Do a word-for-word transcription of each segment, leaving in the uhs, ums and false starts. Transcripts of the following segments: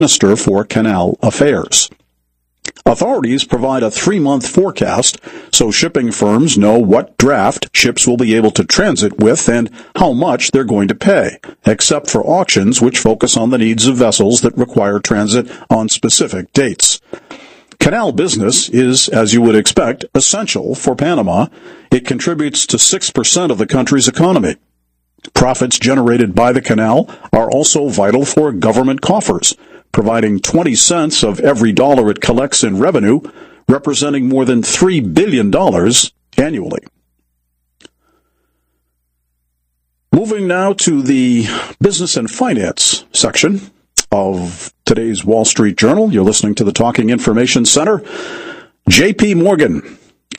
Minister for Canal Affairs. Authorities provide a three-month forecast so shipping firms know what draft ships will be able to transit with and how much they're going to pay, except for auctions which focus on the needs of vessels that require transit on specific dates. Canal business is, as you would expect, essential for Panama. It contributes to six percent of the country's economy. Profits generated by the canal are also vital for government coffers, providing twenty cents of every dollar it collects in revenue, representing more than three billion dollars annually. Moving now to the business and finance section of today's Wall Street Journal. You're listening to the Talking Information Center. J P. Morgan.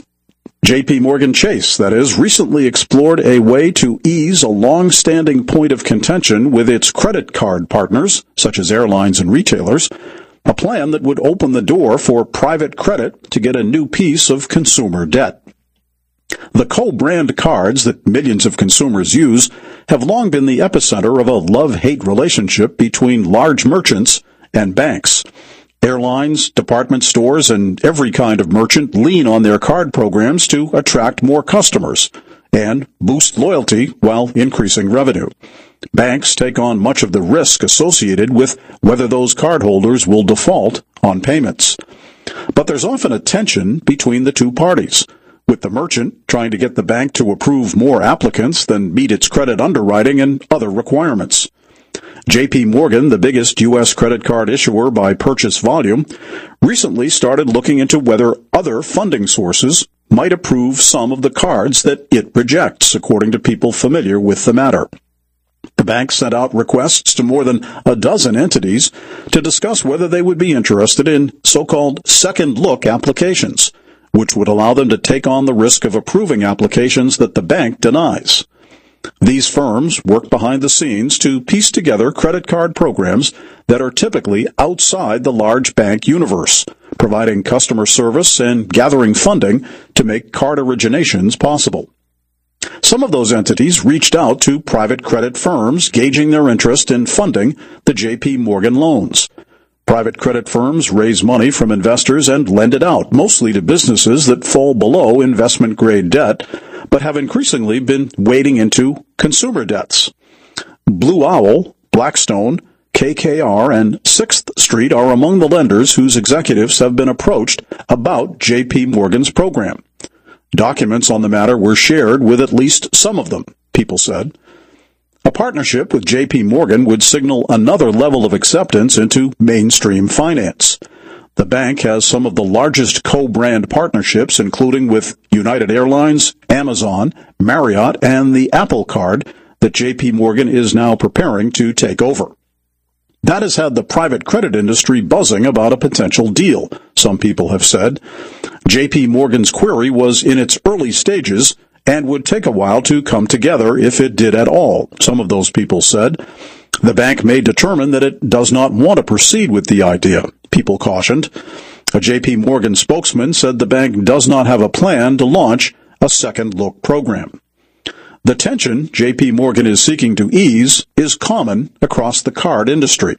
J P. Morgan Chase, that is, recently explored a way to ease a long-standing point of contention with its credit card partners, such as airlines and retailers, a plan that would open the door for private credit to get a new piece of consumer debt. The co-brand cards that millions of consumers use have long been the epicenter of a love-hate relationship between large merchants and banks. Airlines, department stores, and every kind of merchant lean on their card programs to attract more customers and boost loyalty while increasing revenue. Banks take on much of the risk associated with whether those cardholders will default on payments. But there's often a tension between the two parties, with the merchant trying to get the bank to approve more applicants than meet its credit underwriting and other requirements. J P. Morgan, the biggest U S credit card issuer by purchase volume, recently started looking into whether other funding sources might approve some of the cards that it rejects, according to people familiar with the matter. The bank sent out requests to more than a dozen entities to discuss whether they would be interested in so-called second look applications, which would allow them to take on the risk of approving applications that the bank denies. These firms work behind the scenes to piece together credit card programs that are typically outside the large bank universe, providing customer service and gathering funding to make card originations possible. Some of those entities reached out to private credit firms, gauging their interest in funding the J P. Morgan loans. Private credit firms raise money from investors and lend it out, mostly to businesses that fall below investment-grade debt, but have increasingly been wading into consumer debts. Blue Owl, Blackstone, K K R, and Sixth Street are among the lenders whose executives have been approached about J P. Morgan's program. Documents on the matter were shared with at least some of them, people said. A partnership with J P. Morgan would signal another level of acceptance into mainstream finance. The bank has some of the largest co-brand partnerships, including with United Airlines, Amazon, Marriott, and the Apple Card that J P. Morgan is now preparing to take over. That has had the private credit industry buzzing about a potential deal, some people have said. J P. Morgan's query was in its early stages and would take a while to come together if it did at all, some of those people said. The bank may determine that it does not want to proceed with the idea, people cautioned. A J P. Morgan spokesman said the bank does not have a plan to launch a second look program. The tension J P. Morgan is seeking to ease is common across the card industry.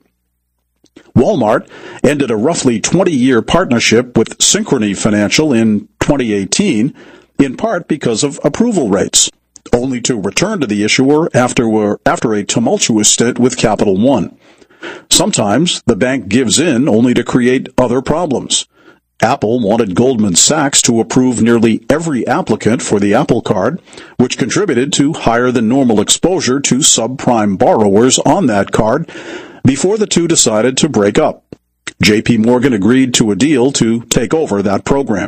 Walmart ended a roughly twenty-year partnership with Synchrony Financial in twenty eighteen, in part because of approval rates, only to return to the issuer after, after a tumultuous stint with Capital One. Sometimes the bank gives in only to create other problems. Apple wanted Goldman Sachs to approve nearly every applicant for the Apple Card, which contributed to higher than normal exposure to subprime borrowers on that card before the two decided to break up. J P. Morgan agreed to a deal to take over that program.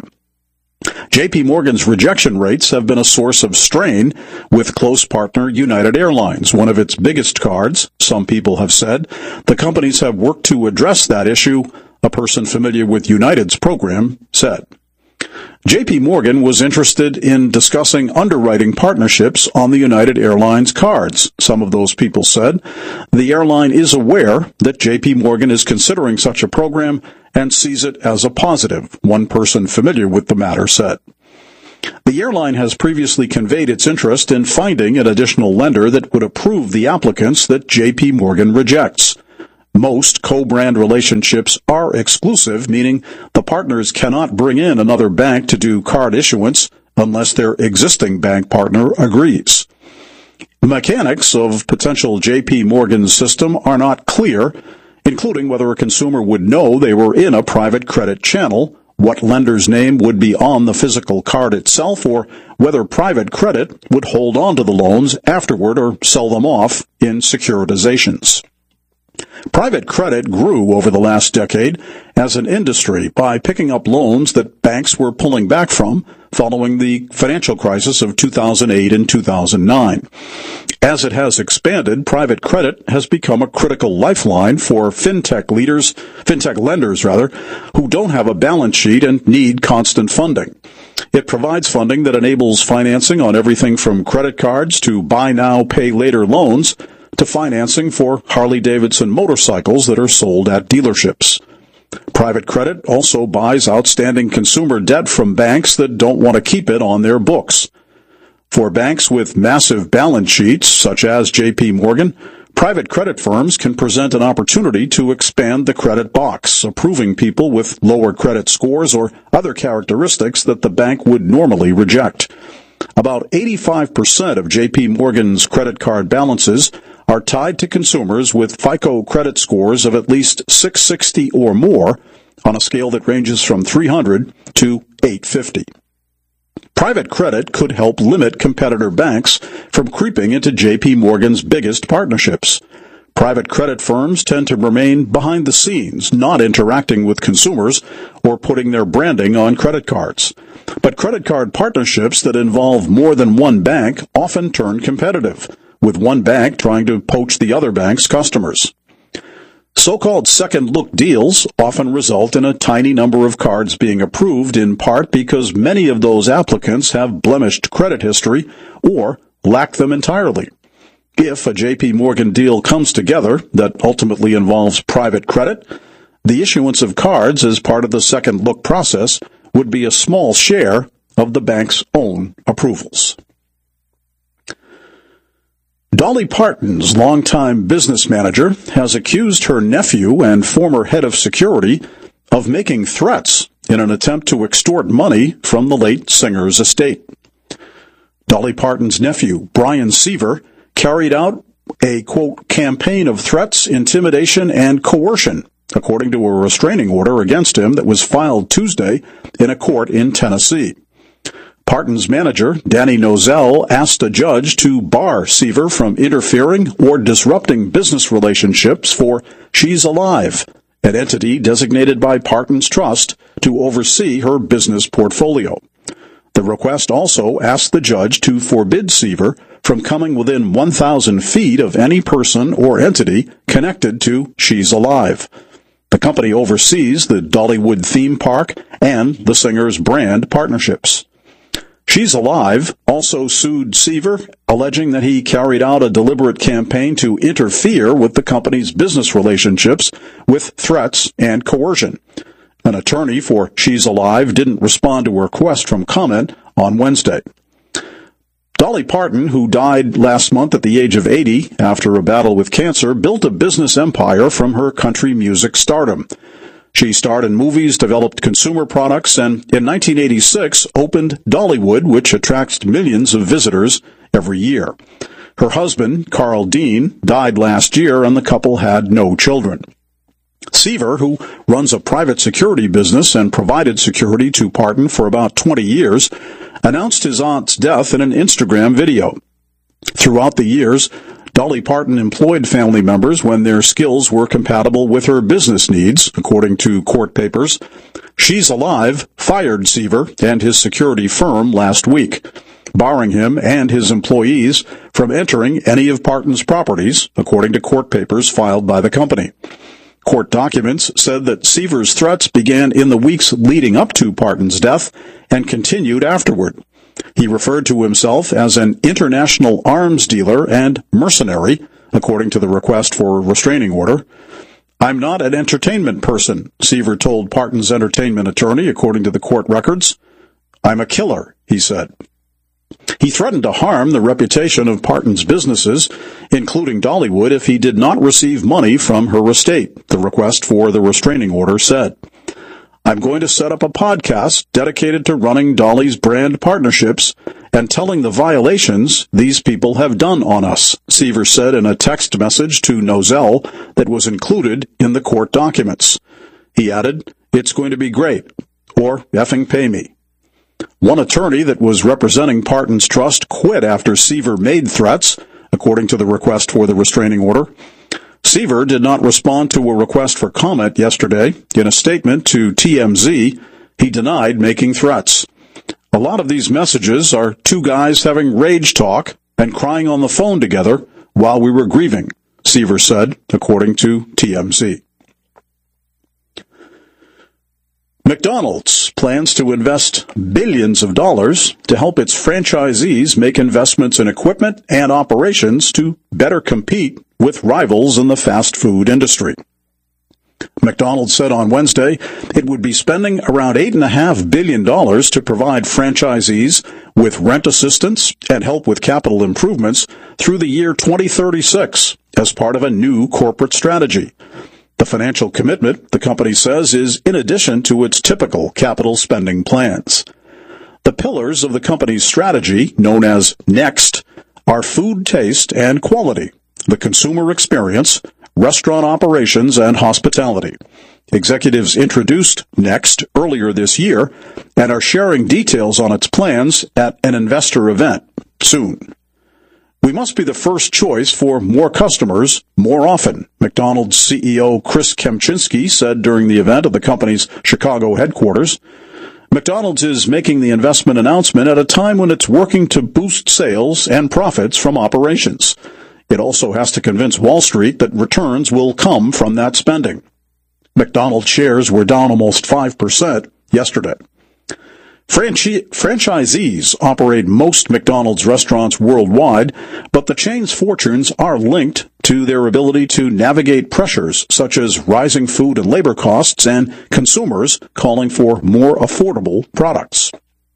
J P. Morgan's rejection rates have been a source of strain with close partner United Airlines, one of its biggest cards, some people have said. The companies have worked to address that issue, a person familiar with United's program said. J P. Morgan was interested in discussing underwriting partnerships on the United Airlines cards, some of those people said. The airline is aware that J P. Morgan is considering such a program and sees it as a positive, one person familiar with the matter said. The airline has previously conveyed its interest in finding an additional lender that would approve the applicants that J P. Morgan rejects. Most co-brand relationships are exclusive, meaning the partners cannot bring in another bank to do card issuance unless their existing bank partner agrees. The mechanics of potential J P. Morgan's system are not clear, including whether a consumer would know they were in a private credit channel, what lender's name would be on the physical card itself, or whether private credit would hold on to the loans afterward or sell them off in securitizations. Private credit grew over the last decade as an industry by picking up loans that banks were pulling back from following the financial crisis of two thousand eight and two thousand nine. As it has expanded, private credit has become a critical lifeline for fintech leaders, fintech lenders rather, who don't have a balance sheet and need constant funding. It provides funding that enables financing on everything from credit cards to buy now, pay later loans to financing for Harley-Davidson motorcycles that are sold at dealerships. Private credit also buys outstanding consumer debt from banks that don't want to keep it on their books. For banks with massive balance sheets, such as J P. Morgan, private credit firms can present an opportunity to expand the credit box, approving people with lower credit scores or other characteristics that the bank would normally reject. About eighty-five percent of J P. Morgan's credit card balances are tied to consumers with FICO credit scores of at least six sixty or more on a scale that ranges from three hundred to eight fifty. Private credit could help limit competitor banks from creeping into J P. Morgan's biggest partnerships. Private credit firms tend to remain behind the scenes, not interacting with consumers or putting their branding on credit cards. But credit card partnerships that involve more than one bank often turn competitive, with one bank trying to poach the other bank's customers. So-called second-look deals often result in a tiny number of cards being approved, in part because many of those applicants have blemished credit history or lack them entirely. If a J P. Morgan deal comes together that ultimately involves private credit, the issuance of cards as part of the second-look process would be a small share of the bank's own approvals. Dolly Parton's longtime business manager has accused her nephew and former head of security of making threats in an attempt to extort money from the late singer's estate. Dolly Parton's nephew, Brian Seaver, carried out a, quote, campaign of threats, intimidation, and coercion, according to a restraining order against him that was filed Tuesday in a court in Tennessee. Parton's manager, Danny Nozell, asked a judge to bar Seaver from interfering or disrupting business relationships for She's Alive, an entity designated by Parton's trust to oversee her business portfolio. The request also asked the judge to forbid Seaver from coming within one thousand feet of any person or entity connected to She's Alive. The company oversees the Dollywood theme park and the singer's brand partnerships. She's Alive also sued Seaver, alleging that he carried out a deliberate campaign to interfere with the company's business relationships with threats and coercion. An attorney for She's Alive didn't respond to a request from comment on Wednesday. Dolly Parton, who died last month at the age of eighty after a battle with cancer, built a business empire from her country music stardom. She starred in movies, developed consumer products, and in nineteen eighty-six opened Dollywood, which attracts millions of visitors every year. Her husband, Carl Dean, died last year, and the couple had no children. Seaver, who runs a private security business and provided security to Parton for about twenty years, announced his aunt's death in an Instagram video. Throughout the years, Dolly Parton employed family members when their skills were compatible with her business needs, according to court papers. She's Alive fired Seaver and his security firm last week, barring him and his employees from entering any of Parton's properties, according to court papers filed by the company. Court documents said that Seaver's threats began in the weeks leading up to Parton's death and continued afterward. He referred to himself as an international arms dealer and mercenary, according to the request for a restraining order. I'm not an entertainment person, Seaver told Parton's entertainment attorney, according to the court records. I'm a killer, he said. He threatened to harm the reputation of Parton's businesses, including Dollywood, if he did not receive money from her estate, the request for the restraining order said. I'm going to set up a podcast dedicated to running Dolly's brand partnerships and telling the violations these people have done on us, Seaver said in a text message to Nozell that was included in the court documents. He added, it's going to be great, or effing pay me. One attorney that was representing Parton's trust quit after Seaver made threats, according to the request for the restraining order. Seaver did not respond to a request for comment yesterday. In a statement to T M Z, he denied making threats. A lot of these messages are two guys having rage talk and crying on the phone together while we were grieving, Seaver said, according to T M Z. McDonald's plans to invest billions of dollars to help its franchisees make investments in equipment and operations to better compete with rivals in the fast food industry. McDonald's said on Wednesday it would be spending around eight point five billion dollars to provide franchisees with rent assistance and help with capital improvements through the year twenty thirty-six as part of a new corporate strategy. The financial commitment, the company says, is in addition to its typical capital spending plans. The pillars of the company's strategy, known as NEXT, are food taste and quality, the consumer experience, restaurant operations, and hospitality. Executives introduced NEXT earlier this year and are sharing details on its plans at an investor event soon. We must be the first choice for more customers more often, McDonald's C E O Chris Kempczinski said during the event at the company's Chicago headquarters. McDonald's is making the investment announcement at a time when it's working to boost sales and profits from operations. It also has to convince Wall Street that returns will come from that spending. McDonald's shares were down almost five percent yesterday. Franchi- franchisees operate most McDonald's restaurants worldwide, but the chain's fortunes are linked to their ability to navigate pressures such as rising food and labor costs and consumers calling for more affordable products.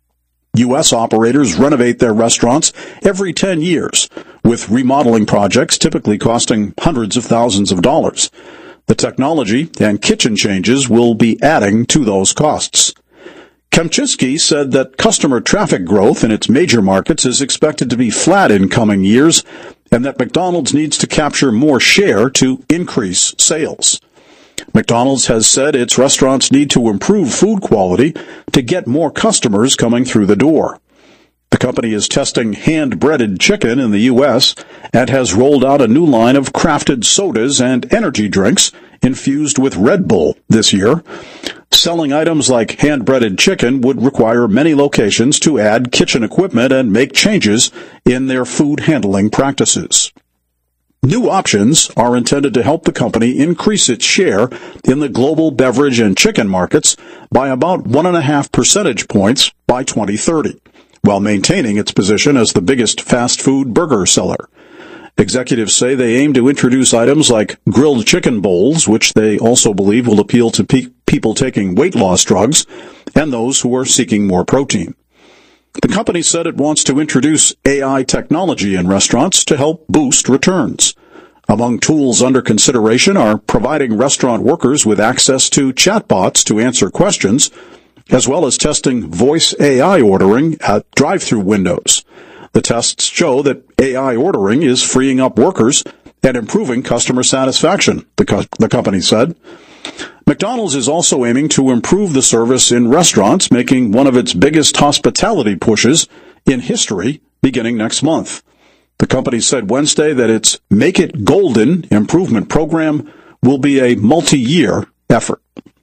U S operators renovate their restaurants every ten years, with remodeling projects typically costing hundreds of thousands of dollars. The technology and kitchen changes will be adding to those costs. Kempczinski said that customer traffic growth in its major markets is expected to be flat in coming years, and that McDonald's needs to capture more share to increase sales. McDonald's has said its restaurants need to improve food quality to get more customers coming through the door. The company is testing hand-breaded chicken in the U S and has rolled out a new line of crafted sodas and energy drinks infused with Red Bull this year. Selling items like hand-breaded chicken would require many locations to add kitchen equipment and make changes in their food handling practices. New options are intended to help the company increase its share in the global beverage and chicken markets by about one and a half percentage points by twenty thirty, while maintaining its position as the biggest fast food burger seller. Executives say they aim to introduce items like grilled chicken bowls, which they also believe will appeal to pe- people taking weight loss drugs and those who are seeking more protein. The company said it wants to introduce A I technology in restaurants to help boost returns. Among tools under consideration are providing restaurant workers with access to chatbots to answer questions, as well as testing voice A I ordering at drive-through windows. The tests show that A I ordering is freeing up workers and improving customer satisfaction, the, co- the company said. McDonald's is also aiming to improve the service in restaurants, making one of its biggest hospitality pushes in history beginning next month. The company said Wednesday that its Make It Golden improvement program will be a multi-year effort.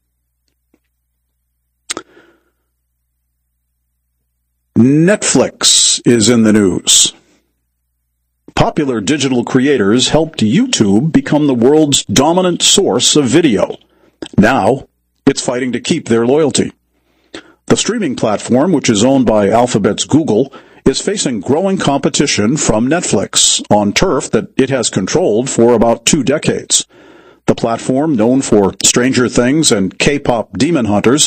Netflix is in the news. Popular digital creators helped YouTube become the world's dominant source of video. Now, it's fighting to keep their loyalty. The streaming platform, which is owned by Alphabet's Google, is facing growing competition from Netflix on turf that it has controlled for about two decades. The platform, known for Stranger Things and K-pop Demon Hunters,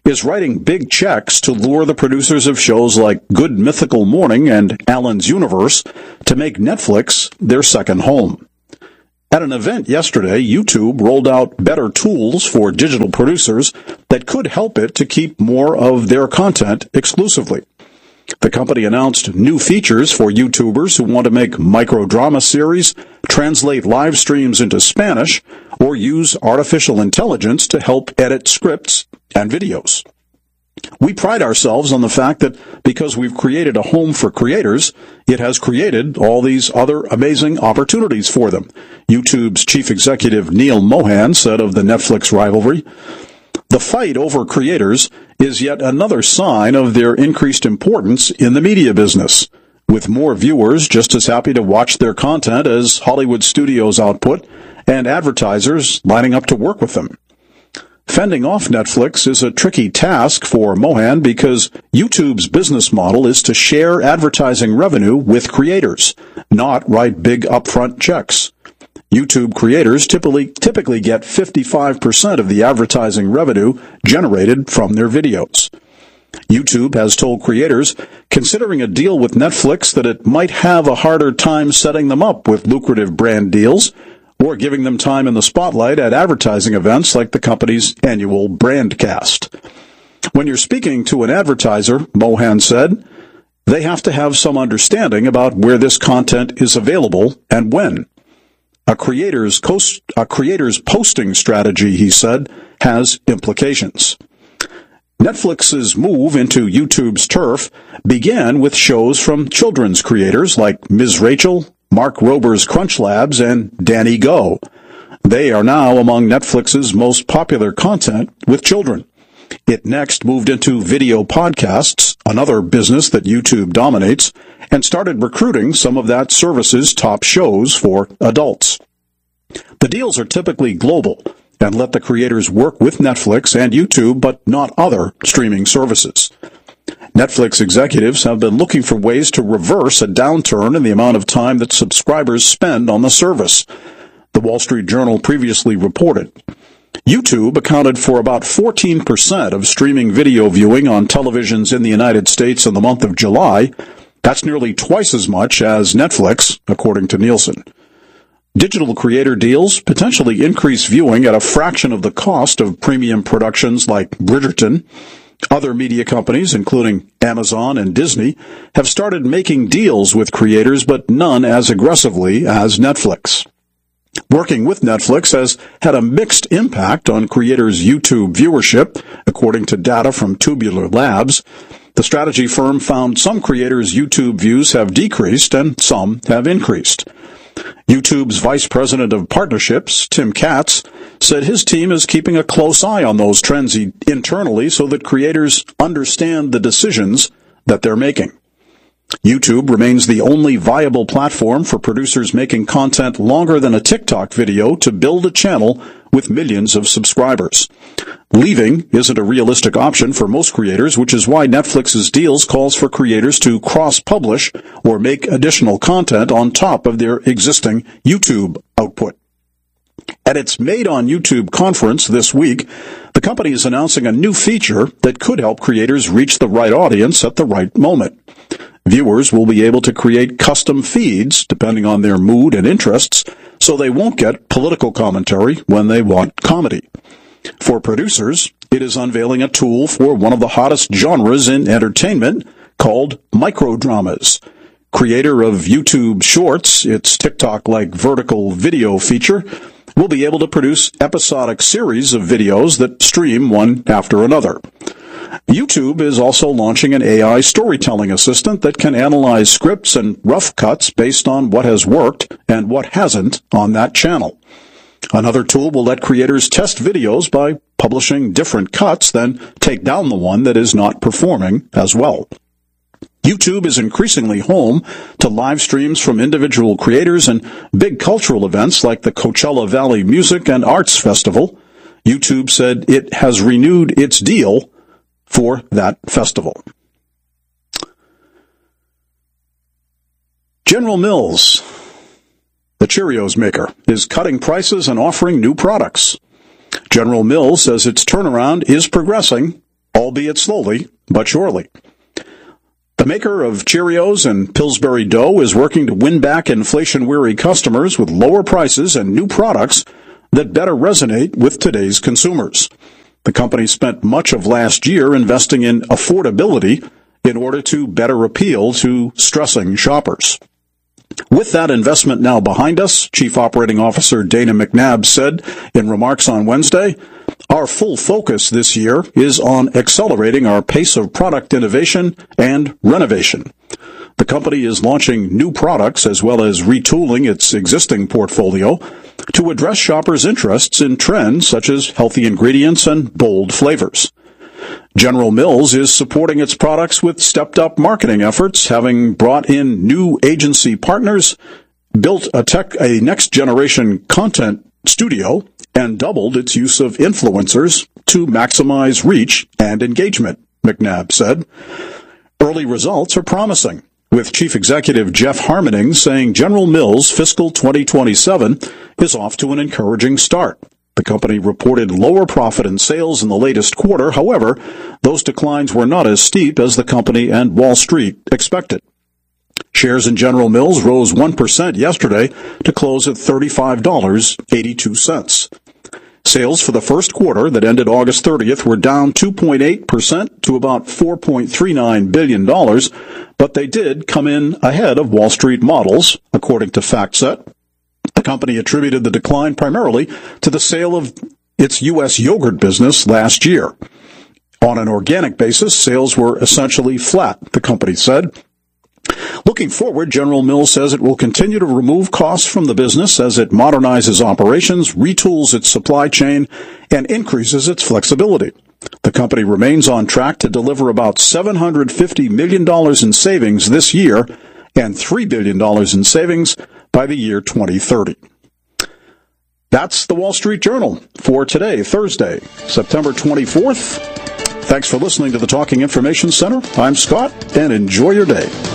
is writing big checks to lure the producers of shows like Good Mythical Morning and Alan's Universe to make Netflix their second home. At an event yesterday, YouTube rolled out better tools for digital producers that could help it to keep more of their content exclusively. The company announced new features for YouTubers who want to make microdrama series, translate live streams into Spanish, or use artificial intelligence to help edit scripts and videos. We pride ourselves on the fact that because we've created a home for creators, it has created all these other amazing opportunities for them, YouTube's chief executive Neil Mohan said of the Netflix rivalry. The fight over creators is yet another sign of their increased importance in the media business, with more viewers just as happy to watch their content as Hollywood studios' output and advertisers lining up to work with them. Fending off Netflix is a tricky task for Mohan because YouTube's business model is to share advertising revenue with creators, not write big upfront checks. YouTube creators typically typically get fifty-five percent of the advertising revenue generated from their videos. YouTube has told creators considering a deal with Netflix that it might have a harder time setting them up with lucrative brand deals or giving them time in the spotlight at advertising events like the company's annual Brandcast. When you're speaking to an advertiser, Mohan said, they have to have some understanding about where this content is available and when. A creator's, coast, a creator's posting strategy, he said, has implications. Netflix's move into YouTube's turf began with shows from children's creators like Miz Rachel, Mark Rober's Crunch Labs, and Danny Go. They are now among Netflix's most popular content with children. It next moved into video podcasts, another business that YouTube dominates, and started recruiting some of that service's top shows for adults. The deals are typically global and let the creators work with Netflix and YouTube, but not other streaming services. Netflix executives have been looking for ways to reverse a downturn in the amount of time that subscribers spend on the service. The Wall Street Journal previously reported. YouTube accounted for about fourteen percent of streaming video viewing on televisions in the United States in the month of July. That's nearly twice as much as Netflix, according to Nielsen. Digital creator deals potentially increase viewing at a fraction of the cost of premium productions like Bridgerton. Other media companies, including Amazon and Disney, have started making deals with creators, but none as aggressively as Netflix. Working with Netflix has had a mixed impact on creators' YouTube viewership, according to data from Tubular Labs. The strategy firm found some creators' YouTube views have decreased and some have increased. YouTube's Vice President of Partnerships, Tim Katz, said his team is keeping a close eye on those trends internally so that creators understand the decisions that they're making. YouTube remains the only viable platform for producers making content longer than a TikTok video to build a channel with millions of subscribers. Leaving isn't a realistic option for most creators, which is why Netflix's deals calls for creators to cross-publish or make additional content on top of their existing YouTube output. At its Made on YouTube conference this week, the company is announcing a new feature that could help creators reach the right audience at the right moment. Viewers will be able to create custom feeds depending on their mood and interests, so they won't get political commentary when they want comedy. For producers, it is unveiling a tool for one of the hottest genres in entertainment called microdramas. Creator of YouTube Shorts, its TikTok-like vertical video feature, will be able to produce episodic series of videos that stream one after another. YouTube is also launching an A I storytelling assistant that can analyze scripts and rough cuts based on what has worked and what hasn't on that channel. Another tool will let creators test videos by publishing different cuts, then take down the one that is not performing as well. YouTube is increasingly home to live streams from individual creators and big cultural events like the Coachella Valley Music and Arts Festival. YouTube said it has renewed its deal for that festival. General Mills, the Cheerios maker, is cutting prices and offering new products. General Mills says its turnaround is progressing, albeit slowly but surely. The maker of Cheerios and Pillsbury Dough is working to win back inflation-weary customers with lower prices and new products that better resonate with today's consumers. The company spent much of last year investing in affordability in order to better appeal to stressing shoppers. With that investment now behind us, Chief Operating Officer Dana McNabb said in remarks on Wednesday, "Our full focus this year is on accelerating our pace of product innovation and renovation. The company is launching new products as well as retooling its existing portfolio to address shoppers' interests in trends such as healthy ingredients and bold flavors. General Mills is supporting its products with stepped-up marketing efforts, having brought in new agency partners, built a tech, a next-generation content studio, and doubled its use of influencers to maximize reach and engagement," McNabb said. Early results are promising, with Chief Executive Jeff Harmening saying General Mills' fiscal twenty twenty-seven is off to an encouraging start. The company reported lower profit and sales in the latest quarter. However, those declines were not as steep as the company and Wall Street expected. Shares in General Mills rose one percent yesterday to close at thirty-five dollars and eighty-two cents. Sales for the first quarter that ended August thirtieth were down two point eight percent to about four point three nine billion dollars, but they did come in ahead of Wall Street models, according to FactSet. The company attributed the decline primarily to the sale of its U S yogurt business last year. On an organic basis, sales were essentially flat, the company said. Looking forward, General Mills says it will continue to remove costs from the business as it modernizes operations, retools its supply chain, and increases its flexibility. The company remains on track to deliver about seven hundred fifty million dollars in savings this year and three billion dollars in savings by the year twenty thirty. That's the Wall Street Journal for today, Thursday, September twenty-fourth. Thanks for listening to the Talking Information Center. I'm Scott, and enjoy your day.